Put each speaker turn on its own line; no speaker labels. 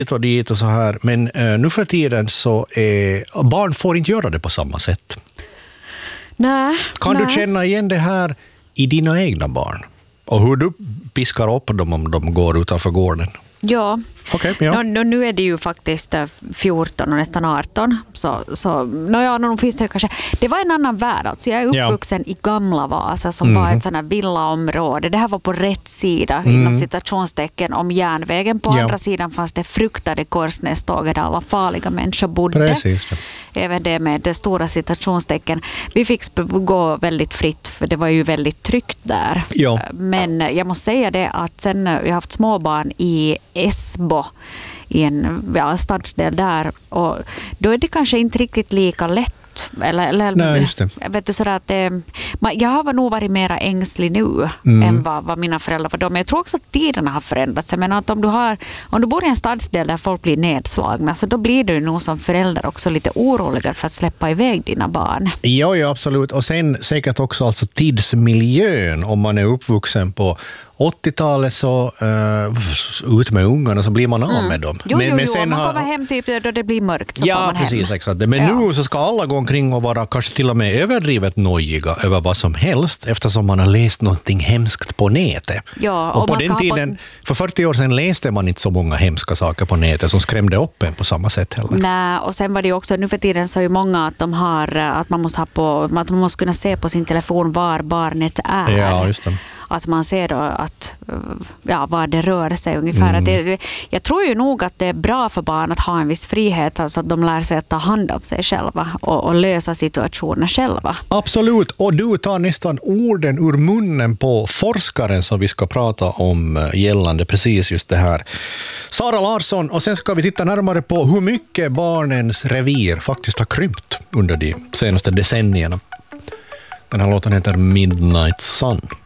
och dit och så här. Men nu för tiden så är barn får inte göra det på samma sätt.
Nej.
Kan du känna igen det här i dina egna barn? Och hur du piskar upp dem om de går utanför gården?
Ja,
Okay, ja.
Nu är det ju faktiskt 14 och nästan 18. Nu finns det kanske. Det var en annan värld. Alltså jag är uppvuxen i Gamla Vasa som var ett sånt här villaområde. Det här var på rätt sida inom citationstecken om järnvägen. På andra sidan fanns det fruktade korsnäståget där alla farliga människor bodde.
Precis.
Även det med det stora citationstecken. Vi fick gå väldigt fritt för det var ju väldigt tryggt där.
Ja.
Men jag måste säga det att sen jag har haft småbarn i Esbo i en stadsdel där och då är det kanske inte riktigt lika lätt
Nej, just det.
Vet du, sådär att jag har nog varit mera ängslig nu än vad mina föräldrar var då. Men jag tror också att tiderna har förändrats. Jag menar att om du bor i en stadsdel där folk blir nedslagna så då blir du nog som förälder också lite oroligare för att släppa iväg dina barn.
Ja, absolut. Och sen säkert också alltså tidsmiljön om man är uppvuxen på 80-talet så ut med ungarna så blir man av med dem.
Men sen man kommer hem typ då det blir mörkt så får man hem.
Precis, exakt. Men nu så ska alla gå omkring och vara kanske till och med överdrivet nojiga över vad som helst eftersom man har läst någonting hemskt på nätet.
Ja,
och på den tiden, för 40 år sedan läste man inte så många hemska saker på nätet som skrämde upp en på samma sätt heller.
Nej, och sen var det ju också, nu för tiden så är ju många att man måste kunna se på sin telefon var barnet är.
Ja, just det.
Att man ser då att var det rör sig ungefär. Jag tror ju nog att det är bra för barn att ha en viss frihet så att de lär sig att ta hand om sig själva och lösa situationer själva.
Absolut, och du tar nästan orden ur munnen på forskaren som vi ska prata om gällande precis just det här. Sara Larsson, och sen ska vi titta närmare på hur mycket barnens revir faktiskt har krympt under de senaste decennierna. Den här låten heter Midnight Sun.